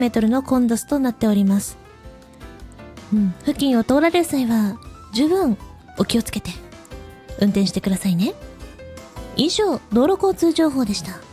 メートルのコンドスとなっております。付近を通られる際は十分お気をつけて運転してくださいね。以上、道路交通情報でした。